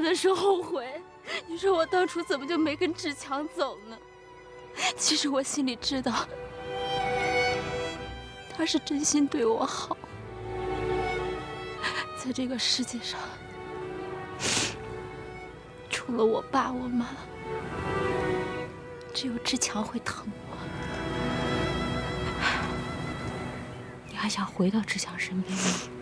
真的是后悔。你说我当初怎么就没跟志强走呢？其实我心里知道，他是真心对我好。在这个世界上，除了我爸我妈，只有志强会疼我。 你还想回到志强身边吗？